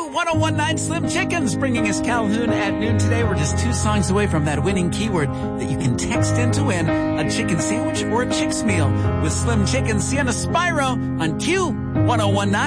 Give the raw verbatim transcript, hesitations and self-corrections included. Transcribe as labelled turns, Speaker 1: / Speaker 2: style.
Speaker 1: ten nineteen Slim Chickens, bringing us Calhoun at noon today. We're just two songs away from that winning keyword that you can text in to win a chicken sandwich or a Chick's meal with Slim Chickens. Sienna Spyro on Q ten nineteen.